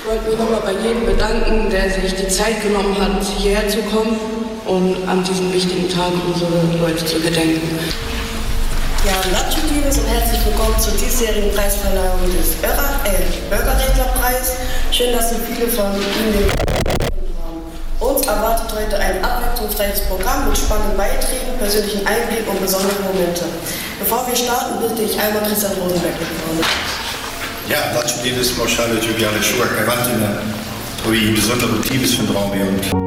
Ich wollte mich nochmal bei jedem bedanken, der sich die Zeit genommen hat, hierher zu kommen und an diesem wichtigen Tag unsere Leute zu gedenken. Ja, Natschutives und herzlich willkommen zur diesjährigen Preisverleihung des Bürgerrechtlerpreis. Schön, dass so viele von Ihnen den gefunden haben. Uns erwartet heute ein abwechslungsreiches Programm mit spannenden Beiträgen, persönlichen Einblick und besonderen Momente. Bevor wir starten, bitte ich einmal Christian Rosenberg vorne. Ja, Natschutives pauschale Jubiale Schuak erwarten, wie besondere motives van Droom